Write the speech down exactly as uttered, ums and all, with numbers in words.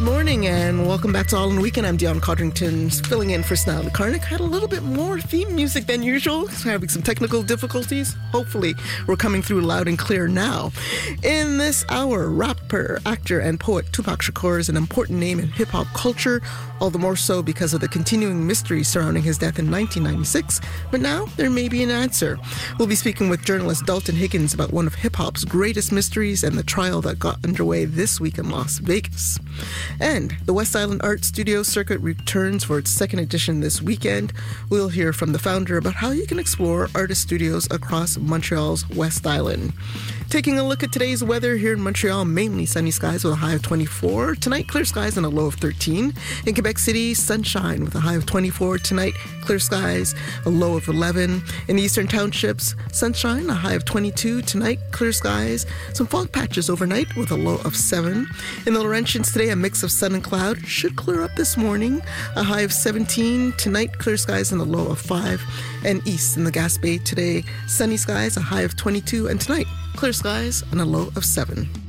morning and welcome back to All in the Weekend. I'm Dion Codrington, filling in for Snell Karnick. Had a little bit more theme music than usual. Having some technical difficulties. Hopefully, we're coming through loud and clear now. In this hour, rapper, actor, and poet Tupac Shakur is an important name in hip-hop culture, all the more so because of the continuing mystery surrounding his death in nineteen ninety-six. But now, there may be an answer. We'll be speaking with journalist Dalton Higgins about one of hip-hop's greatest mysteries and the trial that got underway this week in Las Vegas. And the West Island Art Studio Circuit returns for its second edition this weekend. We'll hear from the founder about how you can explore artist studios across Montreal's West Island. Taking a look at today's weather here in Montreal, mainly sunny skies with a high of twenty-four. Tonight, clear skies and a low of thirteen. In Quebec City, sunshine with a high of twenty-four. Tonight, clear skies, a low of eleven. In the Eastern Townships, sunshine, a high of twenty-two. Tonight, clear skies, some fog patches overnight with a low of seven. In the Laurentians today, a mix of sun and cloud. Should clear up this morning, a high of seventeen. Tonight, clear skies and a low of five. And east in the Gaspé today, sunny skies, a high of twenty-two. And tonight, clear skies and a low of seven.